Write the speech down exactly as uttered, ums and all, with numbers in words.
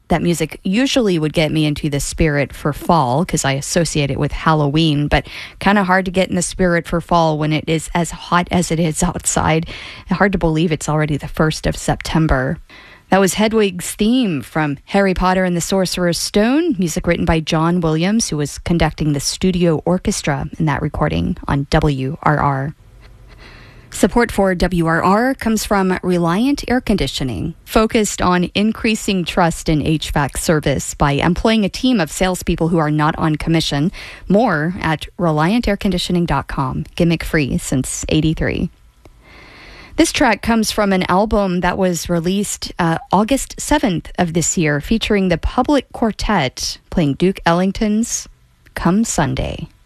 That music usually would get me into the spirit for fall because I associate it with Halloween, but kind of hard to get in the spirit for fall when it is as hot as it is outside. Hard to believe it's already the first of September. That was Hedwig's theme from Harry Potter and the Sorcerer's Stone, music written by John Williams, who was conducting the studio orchestra in that recording on W R R. Support for W R R comes from Reliant Air Conditioning, focused on increasing trust in H V A C service by employing a team of salespeople who are not on commission. More at reliant air conditioning dot com. Gimmick free since eighty-three. This track comes from an album that was released uh, August seventh of this year, featuring the Public Quartet playing Duke Ellington's Come Sunday.